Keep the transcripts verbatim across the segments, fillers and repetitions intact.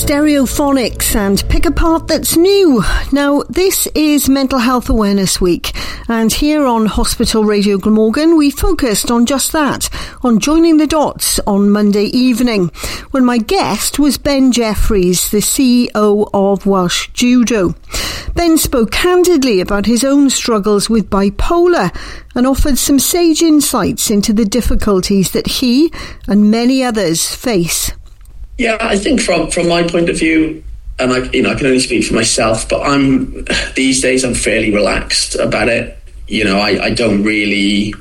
Stereophonics and Pick a Part That's New. Now, this is Mental Health Awareness Week, and here on Hospital Radio Glamorgan, we focused on just that, on joining the dots on Monday evening, when my guest was Ben Jeffries, the C E O of Welsh Judo. Ben spoke candidly about his own struggles with bipolar and offered some sage insights into the difficulties that he and many others face. Yeah, I think from, from my point of view, and I, you know, I can only speak for myself, but I'm these days I'm fairly relaxed about it. You know, I, I don't really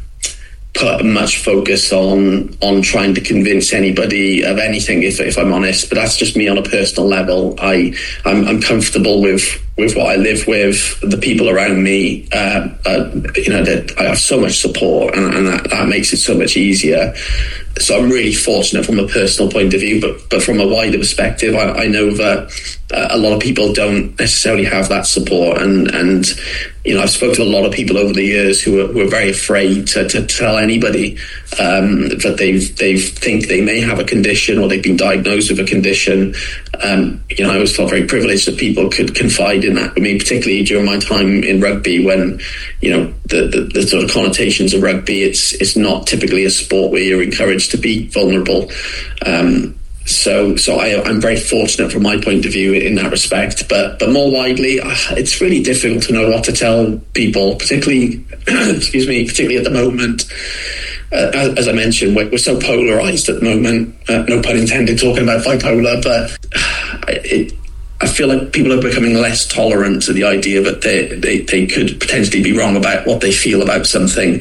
put much focus on on trying to convince anybody of anything, if if I'm honest. But that's just me on a personal level. I I'm, I'm comfortable with with what I live with, the people around me. Uh, uh, you know, that I have so much support, and, and that, that makes it so much easier. So I'm really fortunate from a personal point of view, but but from a wider perspective, I, I know that uh, a lot of people don't necessarily have that support, and and you know, I've spoken to a lot of people over the years who are, who are very afraid to, to tell anybody um, that they they think they may have a condition or they've been diagnosed with a condition. Um, you know, I always felt very privileged that people could confide in that. I mean, particularly during my time in rugby, when you know the, the, the sort of connotations of rugby, it's it's not typically a sport where you're encouraged to be vulnerable. Um, so so I, I'm very fortunate from my point of view in that respect. But but more widely, it's really difficult to know what to tell people, particularly, excuse me, particularly at the moment. Uh, as, as I mentioned, we're, we're so polarised at the moment, uh, no pun intended, talking about bipolar, but it, I feel like people are becoming less tolerant to the idea that they, they, they could potentially be wrong about what they feel about something.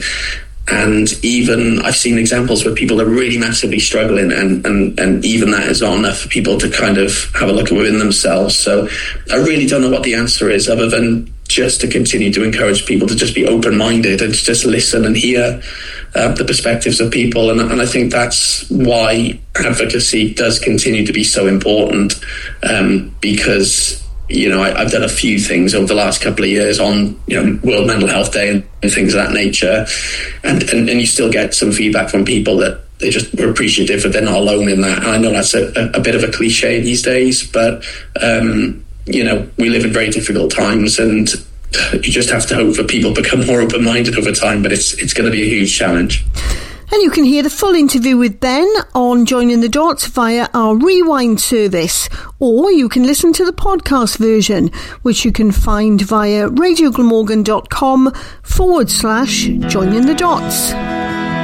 And even I've seen examples where people are really massively struggling, and, and, and even that is not enough for people to kind of have a look within themselves. So I really don't know what the answer is, other than just to continue to encourage people to just be open-minded and to just listen and hear uh, the perspectives of people. And, and I think that's why advocacy does continue to be so important, um, because you know, I, I've done a few things over the last couple of years on, you know, World Mental Health Day and, and things of that nature. And, and, and you still get some feedback from people that they just are appreciative that they're not alone in that. And I know that's a, a, a bit of a cliche these days, but, um, you know, we live in very difficult times, and you just have to hope that people become more open-minded over time, but it's it's going to be a huge challenge. And you can hear the full interview with Ben on Joining the Dots via our Rewind service, or you can listen to the podcast version, which you can find via radioglamorgan.com forward slash Joining the Dots.